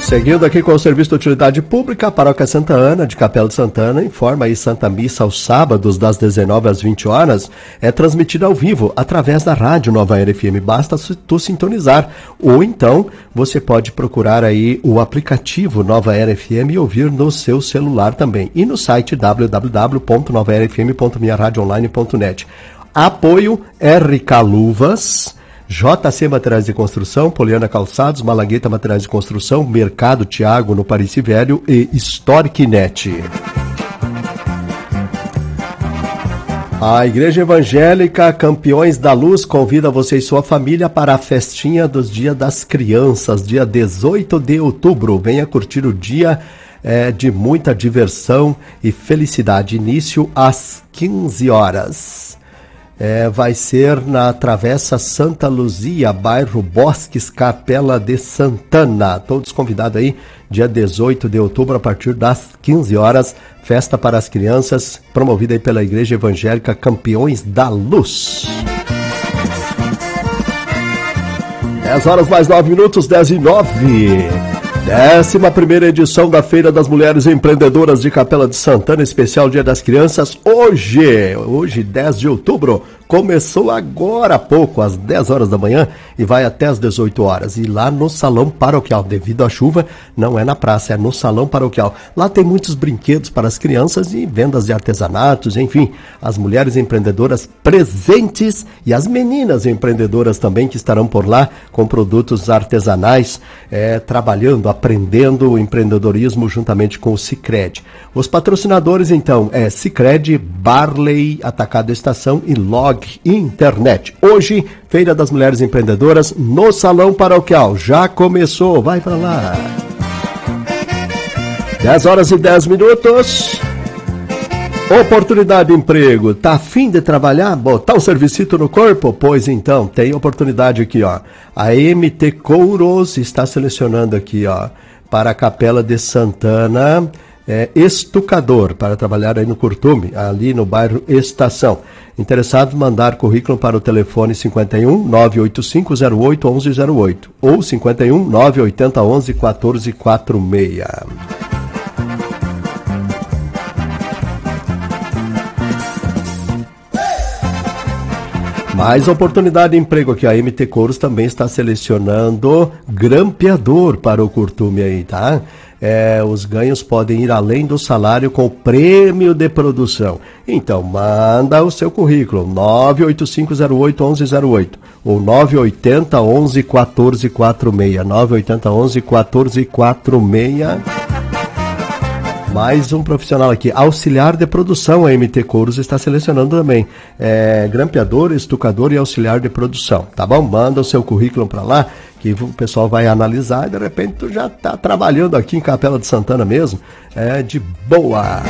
Seguindo aqui com o Serviço de Utilidade Pública, a Paróquia Santa Ana, de Capela de Santana, informa aí Santa Missa aos sábados, das 19 às 20 horas, é transmitida ao vivo, através da rádio Nova Era FM. Basta tu sintonizar, ou então você pode procurar aí o aplicativo Nova Era FM e ouvir no seu celular também. E no site www.novaerafm.minharadioonline.net. Apoio RK Luvas, JC Materiais de Construção, Poliana Calçados, Malagueta Materiais de Construção, Mercado Tiago no Paris Velho e Storknet. A Igreja Evangélica Campeões da Luz convida você e sua família para a festinha dos Dia das Crianças, dia 18 de outubro. Venha curtir o dia de muita diversão e felicidade. Início às 15 horas. Vai ser na Travessa Santa Luzia, bairro Bosques, Capela de Santana. Todos convidados aí, dia 18 de outubro, a partir das 15 horas. Festa para as crianças, promovida aí pela Igreja Evangélica Campeões da Luz. 10 horas mais 9 minutos, 10 e 9. 11ª edição da Feira das Mulheres Empreendedoras de Capela de Santana, especial Dia das Crianças, hoje 10 de outubro, começou agora há pouco, às 10 horas da manhã, e vai até às 18 horas, e lá no Salão Paroquial, devido à chuva, não é na praça, é no Salão Paroquial. Lá tem muitos brinquedos para as crianças e vendas de artesanatos, enfim, as mulheres empreendedoras presentes e as meninas empreendedoras também que estarão por lá com produtos artesanais, trabalhando, aprendendo o empreendedorismo juntamente com o Sicredi. Os patrocinadores, então, Sicredi, Barley, Atacado Estação e Log Internet. Hoje, Feira das Mulheres Empreendedoras no Salão Paroquial. Já começou, vai pra lá. 10 horas e 10 minutos. Oportunidade de emprego. Tá a fim de trabalhar? Botar um servicito no corpo? Pois então, tem oportunidade aqui, ó. A MT Couros está selecionando aqui, ó, para a Capela de Santana, estucador, para trabalhar aí no Curtume, ali no bairro Estação. Interessado, mandar currículo para o telefone 51 985 08 1108 ou 51 980 11 1446. Mais oportunidade de emprego aqui. A MT Couros também está selecionando grampeador para o Curtume aí, tá? Os ganhos podem ir além do salário com prêmio de produção. Então, manda o seu currículo, 985081108 ou 980 11 1446, 980 11 1446. Mais um profissional aqui, auxiliar de produção, a MT Couros está selecionando também. Grampeador, estucador e auxiliar de produção, tá bom? Manda o seu currículo para lá, que o pessoal vai analisar e de repente tu já tá trabalhando aqui em Capela de Santana mesmo. De boa!